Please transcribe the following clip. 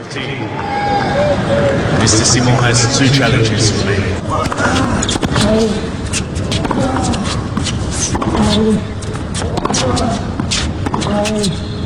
team. Mr. Simon has two challenges for me. Oh.